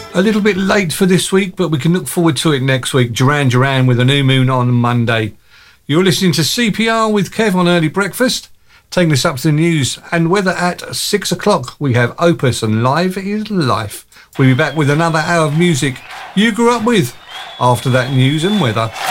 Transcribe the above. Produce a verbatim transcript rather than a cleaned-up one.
A little bit late for this week, but we can look forward to it next week. Duran Duran with a new moon on Monday. You're listening to C P R with Kev on Early Breakfast. Taking us up to the news and weather at six o'clock. We have Opus and Live is Life. We'll be back with another hour of music you grew up with after that news and weather.